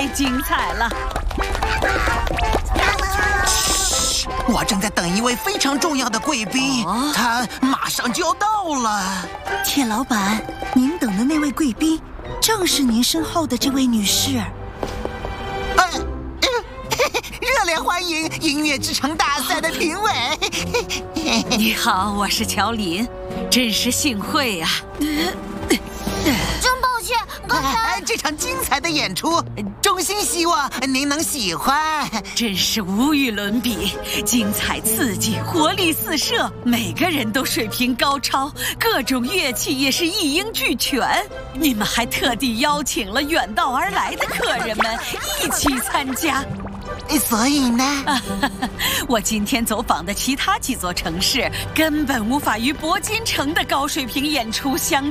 太精彩了！ 嘘，我正在等一位非常重要的贵宾，他马上就要到了。 铁老板，您等的那位贵宾，正是您身后的这位女士。 热烈欢迎音乐之城大赛的评委。 你好，我是乔琳，真是幸会呀！ 真抱歉，刚才这场精彩的演出，衷心希望您能喜欢。 真是无与伦比，精彩刺激，活力四射，每个人都水平高超，各种乐器也是一应俱全。你们还特地邀请了远道而来的客人们一起参加。 所以呢， 我今天走访的其他几座城市，根本无法与铂金城的高水平演出相